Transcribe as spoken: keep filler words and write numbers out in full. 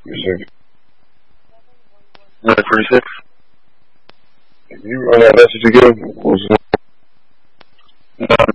Yes, nine forty-six. Can you run that message again? What was nine